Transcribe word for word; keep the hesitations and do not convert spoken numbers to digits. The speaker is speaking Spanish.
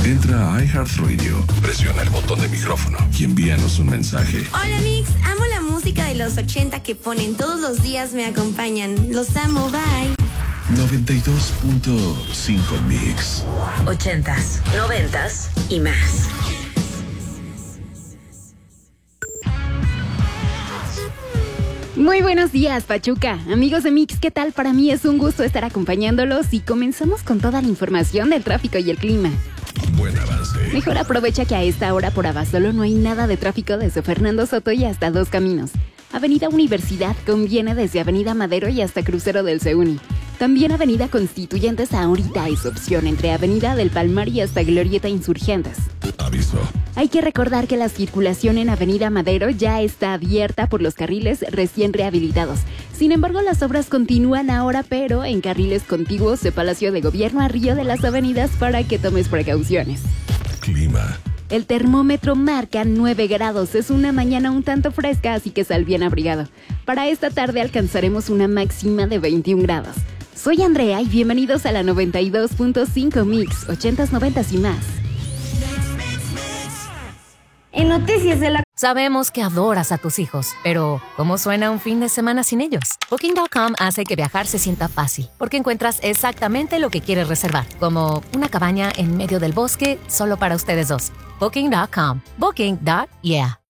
Entra a iHeartRadio, presiona el botón de micrófono y envíanos un mensaje. Hola Mix, amo la música de los ochenta que ponen todos los días, me acompañan. Los amo, bye. noventa y dos punto cinco Mix. Ochentas, noventas y más. Muy buenos días, Pachuca. Amigos de Mix, ¿qué tal? Para mí es un gusto estar acompañándolos y comenzamos con toda la información del tráfico y el clima. Buen avance. Mejor aprovecha que a esta hora por Abasolo no hay nada de tráfico desde Fernando Soto y hasta Dos Caminos. Avenida Universidad conviene desde Avenida Madero y hasta Crucero del Seuni. También Avenida Constituyentes ahorita es opción entre Avenida del Palmar y hasta Glorieta Insurgentes. Aviso. Hay que recordar que la circulación en Avenida Madero ya está abierta por los carriles recién rehabilitados. Sin embargo, las obras continúan ahora, pero en carriles contiguos de Palacio de Gobierno a Río de las Avenidas para que tomes precauciones. Clima. El termómetro marca nueve grados. Es una mañana un tanto fresca, así que sal bien abrigado. Para esta tarde alcanzaremos una máxima de veintiún grados. Soy Andrea y bienvenidos a la noventa y dos punto cinco Mix, ochentas, noventas y más. En noticias de la... Sabemos que adoras a tus hijos, pero ¿cómo suena un fin de semana sin ellos? Booking punto com hace que viajar se sienta fácil, porque encuentras exactamente lo que quieres reservar, como una cabaña en medio del bosque solo para ustedes dos. Booking punto com. Booking. Yeah.